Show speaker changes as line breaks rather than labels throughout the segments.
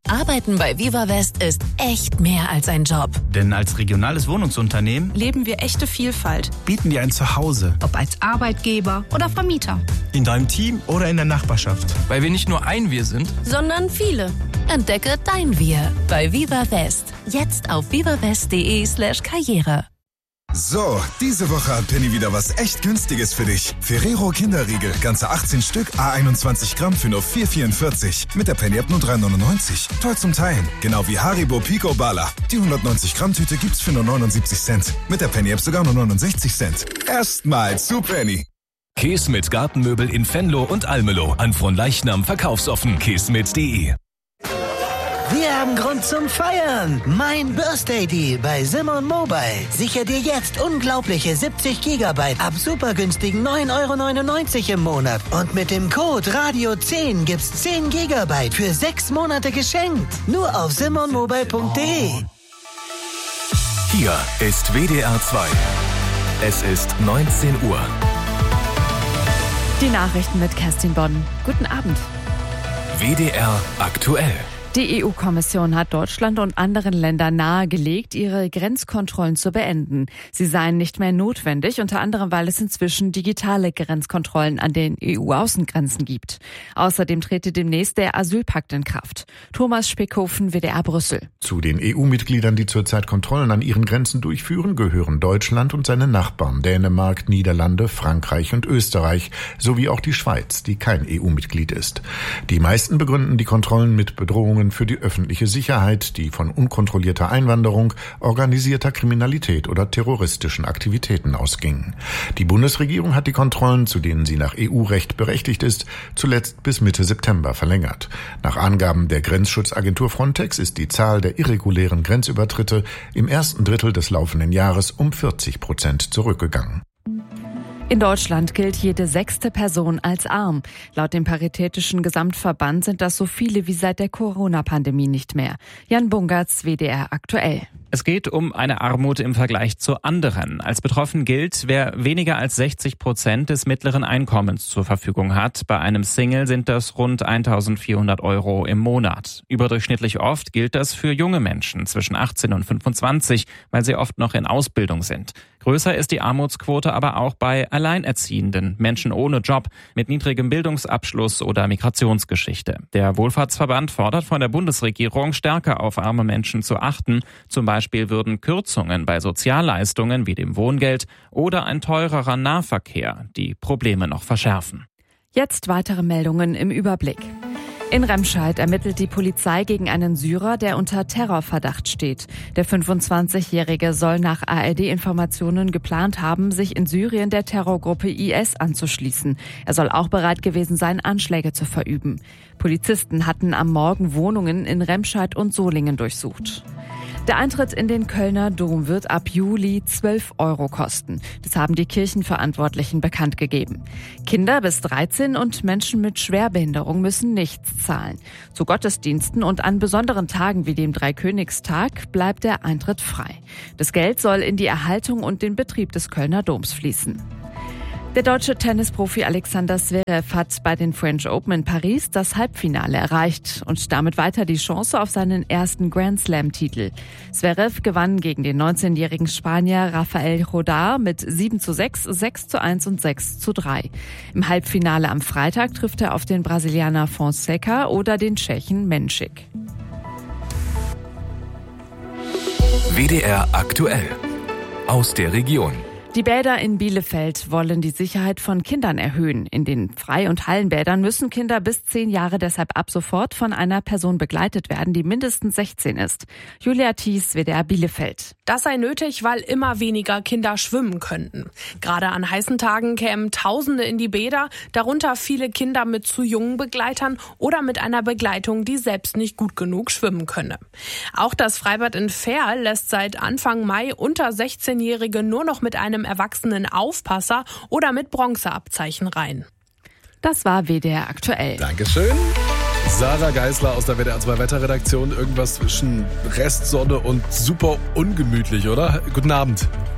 Arbeiten bei Viva West ist echt mehr als ein Job.
Denn als regionales Wohnungsunternehmen
leben wir echte Vielfalt.
Bieten dir ein Zuhause.
Ob als Arbeitgeber oder Vermieter.
In deinem Team oder in der Nachbarschaft.
Weil wir nicht nur ein Wir sind,
sondern viele. Entdecke dein Wir bei Viva West. Jetzt auf vivawest.de/karriere.
So, diese Woche hat Penny wieder was echt Günstiges für dich. Ferrero Kinderriegel, ganze 18 Stück, A21 Gramm für nur 4,44. Mit der Penny-App nur 3,99. Toll zum Teilen. Genau wie Haribo Pico Bala. Die 190 Gramm Tüte gibt's für nur 79 Cent. Mit der Penny-App sogar nur 69 Cent. Erstmal zu Penny.
Kesmet Gartenmöbel in Venlo und Almelo. An Fronleichnam verkaufsoffen. kesmet.de.
Wir haben Grund zum Feiern. Mein Birthday Deal bei Simon Mobile. Sichere dir jetzt unglaubliche 70 GB ab super günstigen 9,99 € im Monat. Und mit dem Code Radio10 gibt's 10 GB für 6 Monate geschenkt. Nur auf simonmobile.de.
Hier ist WDR 2. Es ist 19 Uhr.
Die Nachrichten mit Kerstin Bonn. Guten Abend.
WDR aktuell.
Die EU-Kommission hat Deutschland und anderen Ländern nahegelegt, ihre Grenzkontrollen zu beenden. Sie seien nicht mehr notwendig, unter anderem, weil es inzwischen digitale Grenzkontrollen an den EU-Außengrenzen gibt. Außerdem trete demnächst der Asylpakt in Kraft. Thomas Speckhofen, WDR Brüssel.
Zu den EU-Mitgliedern, die zurzeit Kontrollen an ihren Grenzen durchführen, gehören Deutschland und seine Nachbarn Dänemark, Niederlande, Frankreich und Österreich, sowie auch die Schweiz, die kein EU-Mitglied ist. Die meisten begründen die Kontrollen mit Bedrohungen für die öffentliche Sicherheit, die von unkontrollierter Einwanderung, organisierter Kriminalität oder terroristischen Aktivitäten ausgingen. Die Bundesregierung hat die Kontrollen, zu denen sie nach EU-Recht berechtigt ist, zuletzt bis Mitte September verlängert. Nach Angaben der Grenzschutzagentur Frontex ist die Zahl der irregulären Grenzübertritte im ersten Drittel des laufenden Jahres um 40% zurückgegangen.
In Deutschland gilt jede 6. Person als arm. Laut dem Paritätischen Gesamtverband sind das so viele wie seit der Corona-Pandemie nicht mehr. Jan Bungertz, WDR aktuell.
Es geht um eine Armut im Vergleich zu anderen. Als betroffen gilt, wer weniger als 60% des mittleren Einkommens zur Verfügung hat. Bei einem Single sind das rund 1.400 € im Monat. Überdurchschnittlich oft gilt das für junge Menschen zwischen 18 und 25, weil sie oft noch in Ausbildung sind. Größer ist die Armutsquote aber auch bei Alleinerziehenden, Menschen ohne Job, mit niedrigem Bildungsabschluss oder Migrationsgeschichte. Der Wohlfahrtsverband fordert von der Bundesregierung, stärker auf arme Menschen zu achten. Zum Beispiel würden Kürzungen bei Sozialleistungen wie dem Wohngeld oder ein teurerer Nahverkehr die Probleme noch verschärfen.
Jetzt weitere Meldungen im Überblick. In Remscheid ermittelt die Polizei gegen einen Syrer, der unter Terrorverdacht steht. Der 25-Jährige soll nach ARD-Informationen geplant haben, sich in Syrien der Terrorgruppe IS anzuschließen. Er soll auch bereit gewesen sein, Anschläge zu verüben. Polizisten hatten am Morgen Wohnungen in Remscheid und Solingen durchsucht. Der Eintritt in den Kölner Dom wird ab Juli 12 € kosten. Das haben die Kirchenverantwortlichen bekannt gegeben. Kinder bis 13 und Menschen mit Schwerbehinderung müssen nichts zahlen. Zu Gottesdiensten und an besonderen Tagen wie dem Dreikönigstag bleibt der Eintritt frei. Das Geld soll in die Erhaltung und den Betrieb des Kölner Doms fließen. Der deutsche Tennisprofi Alexander Zverev hat bei den French Open in Paris das Halbfinale erreicht und damit weiter die Chance auf seinen ersten Grand-Slam-Titel. Zverev gewann gegen den 19-jährigen Spanier Rafael Rodar mit 7:6, 6:1 und 6:3. Im Halbfinale am Freitag trifft er auf den Brasilianer Fonseca oder den Tschechen Menšik.
WDR aktuell. Aus der Region.
Die Bäder in Bielefeld wollen die Sicherheit von Kindern erhöhen. In den Frei- und Hallenbädern müssen Kinder bis 10 Jahre deshalb ab sofort von einer Person begleitet werden, die mindestens 16 ist. Julia Thies, WDR Bielefeld.
Das sei nötig, weil immer weniger Kinder schwimmen könnten. Gerade an heißen Tagen kämen Tausende in die Bäder, darunter viele Kinder mit zu jungen Begleitern oder mit einer Begleitung, die selbst nicht gut genug schwimmen könne. Auch das Freibad in Verl lässt seit Anfang Mai unter 16-Jährige nur noch mit einem erwachsenen Aufpasser oder mit Bronzeabzeichen rein.
Das war WDR aktuell.
Dankeschön. Sarah Geisler aus der WDR 2 Wetterredaktion. Irgendwas zwischen Restsonne und super ungemütlich, oder? Guten Abend.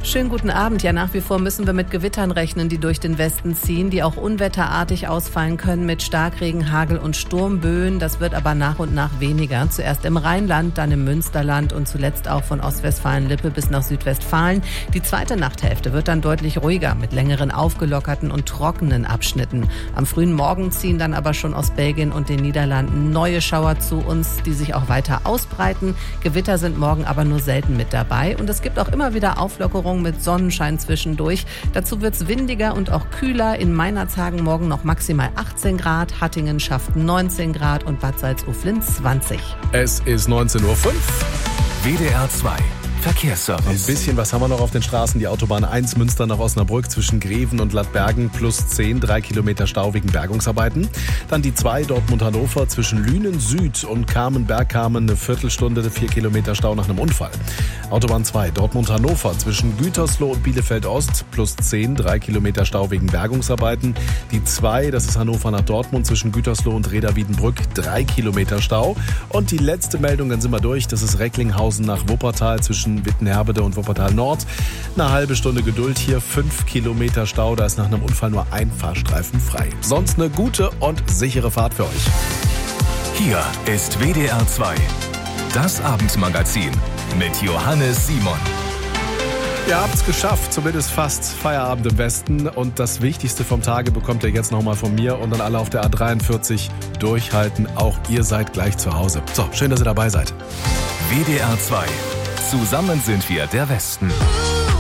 Schönen guten Abend. Ja, nach wie vor müssen wir mit Gewittern rechnen, die durch den Westen ziehen, die auch unwetterartig ausfallen können mit Starkregen, Hagel und Sturmböen. Das wird aber nach und nach weniger. Zuerst im Rheinland, dann im Münsterland und zuletzt auch von Ostwestfalen-Lippe bis nach Südwestfalen. Die zweite Nachthälfte wird dann deutlich ruhiger mit längeren aufgelockerten und trockenen Abschnitten. Am frühen Morgen ziehen dann aber schon aus Belgien und den Niederlanden neue Schauer zu uns, die sich auch weiter ausbreiten. Gewitter sind morgen aber nur selten mit dabei und es gibt auch immer wieder Auflockerungen mit Sonnenschein zwischendurch. Dazu wird es windiger und auch kühler. In Meinerzhagen morgen noch maximal 18 Grad, Hattingen schafft 19 Grad und Bad Salzuflen 20.
Es ist 19:05 Uhr.
WDR 2 Verkehrsservice.
Ein bisschen was haben wir noch auf den Straßen. Die Autobahn 1 Münster nach Osnabrück zwischen Greven und Lattbergen plus 10, 3 Kilometer Stau wegen Bergungsarbeiten. Dann die 2 Dortmund-Hannover zwischen Lünen Süd und Kamen-Bergkamen eine Viertelstunde, 4 Kilometer Stau nach einem Unfall. Autobahn 2 Dortmund-Hannover zwischen Gütersloh und Bielefeld-Ost plus 10, 3 Kilometer Stau wegen Bergungsarbeiten. Die 2, das ist Hannover nach Dortmund zwischen Gütersloh und Reda-Wiedenbrück, 3 Kilometer Stau. Und die letzte Meldung, dann sind wir durch, das ist Recklinghausen nach Wuppertal zwischen Wittenherbede und Wuppertal Nord. Eine halbe Stunde Geduld hier, 5 Kilometer Stau, da ist nach einem Unfall nur ein Fahrstreifen frei. Sonst eine gute und sichere Fahrt für euch.
Hier ist WDR 2, das Abendmagazin mit Johannes Simon.
Ihr habt's geschafft, zumindest fast. Feierabend im Westen. Und das Wichtigste vom Tage bekommt ihr jetzt nochmal von mir und dann alle auf der A43 durchhalten. Auch ihr seid gleich zu Hause. So, schön, dass ihr dabei seid.
WDR 2. Zusammen sind wir der Westen.